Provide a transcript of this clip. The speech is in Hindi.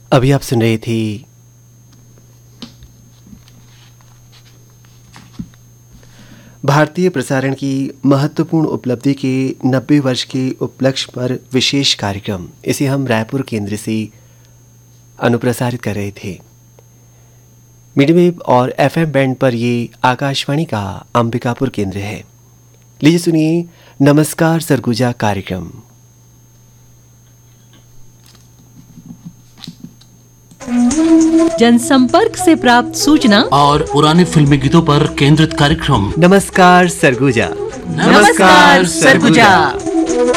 अभी आप सुन रहे थे भारतीय प्रसारण की महत्वपूर्ण उपलब्धि के 90 वर्ष के उपलक्ष्य पर विशेष कार्यक्रम। इसे हम रायपुर केंद्र से अनुप्रसारित कर रहे थे। मीडियम वेव और एफएम बैंड पर ये आकाशवाणी का अंबिकापुर केंद्र है। लीजिए सुनिए नमस्कार सरगुजा कार्यक्रम। जनसंपर्क से प्राप्त सूचना और पुराने फिल्मी गीतों पर केंद्रित कार्यक्रम नमस्कार सरगुजा। नमस्कार सरगुजा।